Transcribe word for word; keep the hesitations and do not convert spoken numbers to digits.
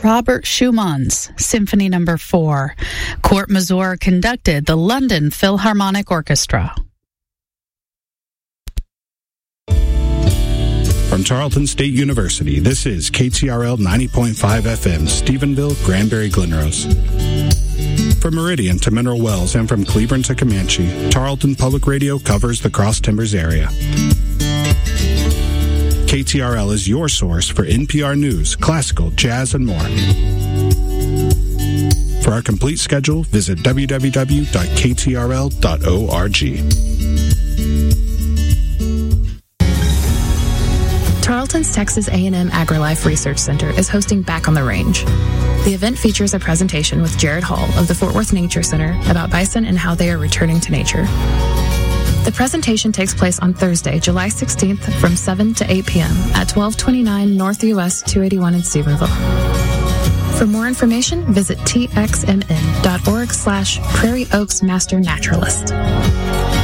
Robert Schumann's Symphony Number four. Court Mazur conducted the London Philharmonic Orchestra. From Tarleton State University, this is K T R L ninety point five F M, Stephenville, Granbury, Glenrose. From Meridian to Mineral Wells and from Cleburne to Comanche, Tarleton Public Radio covers the Cross Timbers area. K T R L is your source for N P R News, classical, jazz, and more. For our complete schedule, visit w w w dot k t r l dot org. Tarleton's Texas A and M AgriLife Research Center is hosting Back on the Range. The event features a presentation with Jared Hall of the Fort Worth Nature Center about bison and how they are returning to nature. The presentation takes place on Thursday, July sixteenth from seven to eight p.m. at twelve twenty-nine North U S two eighty-one in Stephenville. For more information, visit t x m n dot org slash Prairie Oaks Master Naturalist.